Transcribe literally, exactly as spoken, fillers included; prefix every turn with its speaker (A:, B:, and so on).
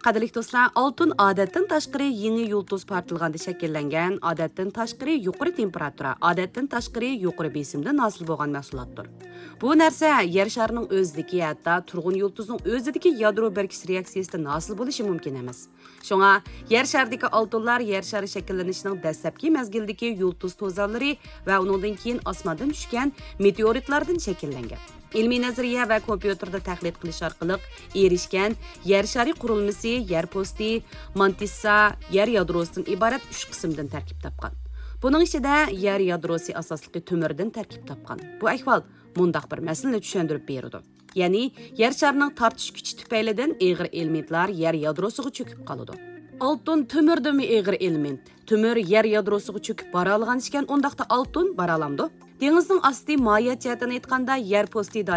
A: Qadrli do'stlar, oltin odatdan tashqari yangi yulduz portlalganda shakllangan, odatdan tashqari yuqori temperatura, odatdan tashqari yuqori besimdan hosil bo'lgan mahsulotdir. Bu narsa yer sharining o'zidagi, hatto turg'un yulduzning o'zidagi yadro birkish reaksiyasidan hosil bo'lishi mumkin emas. Shunga yer sharidagi oltinlar yer shari shakllanishining dastlabki mezgildagi yulduz to'zonlari va undan keyin osmondan tushgan meteoritlardan shakllangan. İlmiy nazariya va kompyuterda tahlil qilish orqali erishgan yer shari qurilmasi yer posti, mantissa, yer yadrosidan iborat uch qismdan tarkib topgan. Buning ichida yer yadrosi asosli to'mirdan tarkib topgan. Bu ahvol mundaq bir masalani tushuntirib beradi. Ya'ni yer sharining tortish kuchi tufaylidan og'ir elementlar yer yadrosiga cho'kib qoladi. Oltin to'mirdimi og'ir element? To'mir yer yadrosiga cho'kib bora olgan ekan, undaqda oltin bora olamdi. Dengizning osti moyat jihatini aytganda yer posti